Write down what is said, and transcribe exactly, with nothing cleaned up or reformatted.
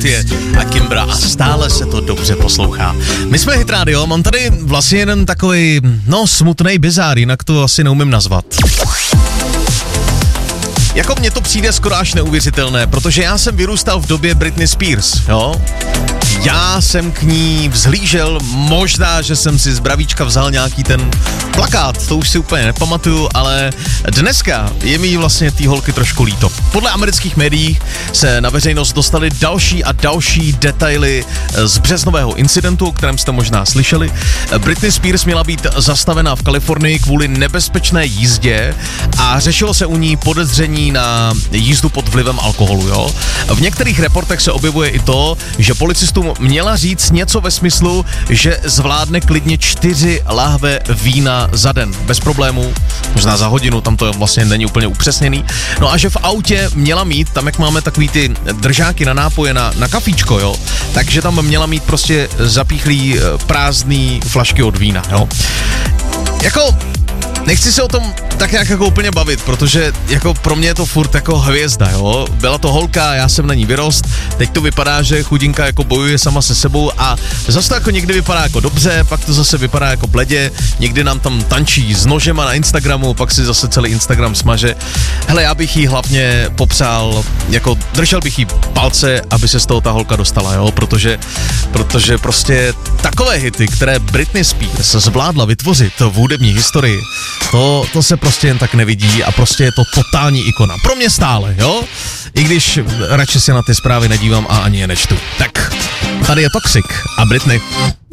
Gouthie a Kimbra a stále se to dobře poslouchá. My jsme Hit Radio, mám tady vlastně jeden takový, no, smutnej bizár, jinak to asi neumím nazvat. Jako mně to přijde skoro až neuvěřitelné, protože já jsem vyrůstal v době Britney Spears, jo? Já jsem k ní vzhlížel, možná, že jsem si z bravíčka vzal nějaký ten plakát, to už si úplně nepamatuju, ale dneska je mi vlastně tý holky trošku líto. Podle amerických médií se na veřejnost dostaly další a další detaily z březnového incidentu, o kterém jste možná slyšeli. Britney Spears měla být zastavena v Kalifornii kvůli nebezpečné jízdě a řešilo se u ní podezření na jízdu pod vlivem alkoholu, jo. V některých reportech se objevuje i to, že policistům měla říct něco ve smyslu, že zvládne klidně čtyři láhve vína za den, bez problémů, možná za hodinu, tam to vlastně není úplně upřesněný. No a že v autě měla mít, tam jak máme takový ty držáky na nápoje na, na kafíčko, jo, takže tam měla mít prostě zapíchlý prázdný flašky od vína, jo. Jako, nechci se o tom tak nějak jako úplně bavit, protože jako pro mě je to furt jako hvězda, jo. Byla to holka, já jsem na ní vyrost, teď to vypadá, že chudinka jako bojuje sama se sebou a zase to jako někdy vypadá jako dobře, pak to zase vypadá jako bledě, někdy nám tam tančí s nožema na Instagramu, pak si zase celý Instagram smaže. Hele, já bych jí hlavně popřál, jako držel bych jí palce, aby se z toho ta holka dostala, jo, protože, protože prostě takové hity, které Britney Spears zvládla vytvořit v hudební historii, to, to se prostě jen tak nevidí a prostě je to totální ikona. Pro mě stále, jo? I když radši se na ty zprávy nedívám a ani je nečtu. Tak, tady je Toxic a Britney.